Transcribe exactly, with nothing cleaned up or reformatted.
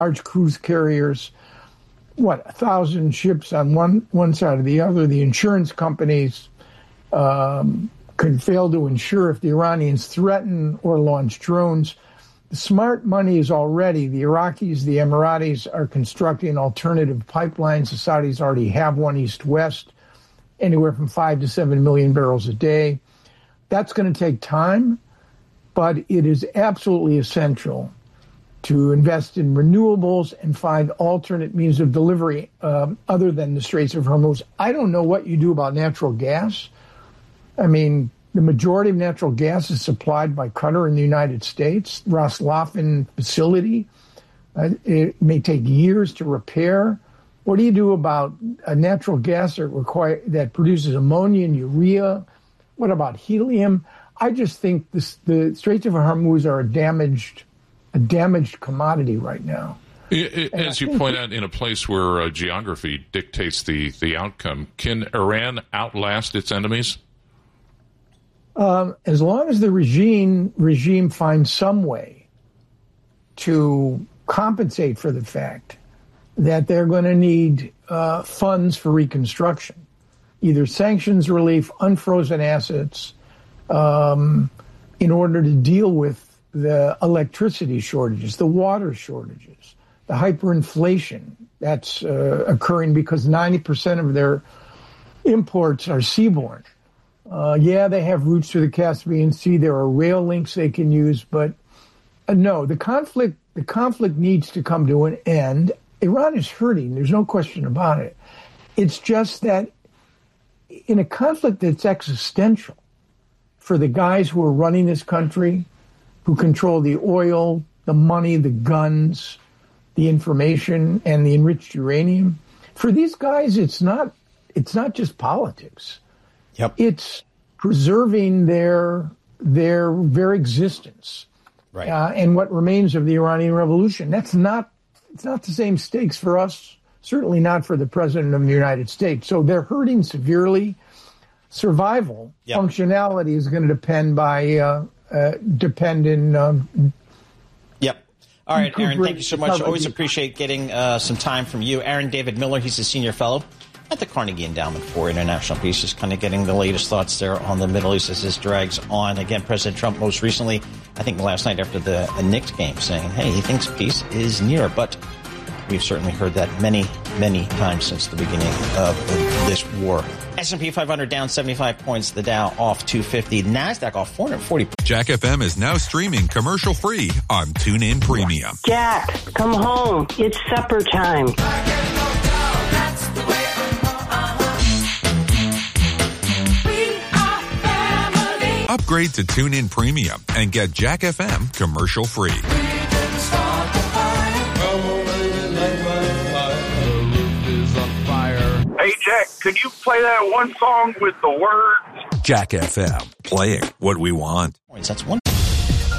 large cruise carriers, what, a thousand ships on one, one side or the other. The insurance companies um, could fail to insure if the Iranians threaten or launch drones. The smart money is already, the Iraqis, the Emiratis are constructing alternative pipelines. The Saudis already have one east-west, anywhere from five to seven million barrels a day. That's going to take time, but it is absolutely essential to invest in renewables and find alternate means of delivery um, other than the Straits of Hormuz. I don't know what you do about natural gas. I mean, the majority of natural gas is supplied by Qatar in the United States. Ras Laffan facility, uh, it may take years to repair. What do you do about a natural gas that require that produces ammonia and urea? What about helium? I just think this, the Straits of Hormuz are a damaged, a damaged commodity right now. It, as you point out, in a place where uh, geography dictates the, the outcome, can Iran outlast its enemies? Um, as long as the regime regime finds some way to compensate for the fact that they're going to need uh, funds for reconstruction, either sanctions relief, unfrozen assets, um, in order to deal with the electricity shortages, the water shortages, the hyperinflation that's uh, occurring because ninety percent of their imports are seaborne. Uh, yeah, they have routes to the Caspian Sea. There are rail links they can use, but uh, no, the conflict the conflict needs to come to an end. Iran is hurting. There's no question about it. It's just that in a conflict that's existential for the guys who are running this country, who control the oil, the money, the guns, the information, and the enriched uranium, for these guys, it's not it's not just politics. Yep. It's preserving their their very existence, right? Uh, and what remains of the Iranian Revolution. That's not it's not the same stakes for us. Certainly not for the president of the United States. So they're hurting severely. Survival, yep. Functionality is going to depend by uh, uh, depend in. Um, yep. All right, Aaron. Thank you so much. Always appreciate getting uh, some time from you, Aaron David Miller. He's a senior fellow at the Carnegie Endowment for International Peace, just kind of getting the latest thoughts there on the Middle East as this drags on. Again, President Trump most recently, I think last night after the Knicks game, saying, hey, he thinks peace is near. But we've certainly heard that many, many times since the beginning of this war. S and P five hundred down seventy-five points, the Dow off two fifty, NASDAQ off four hundred forty. Jack F M is now streaming commercial-free on TuneIn Premium. Jack, come home. It's supper time. Upgrade to TuneIn Premium and get Jack F M commercial free. Hey, Jack, could you play that one song with the words? Jack F M, playing what we want. That's one.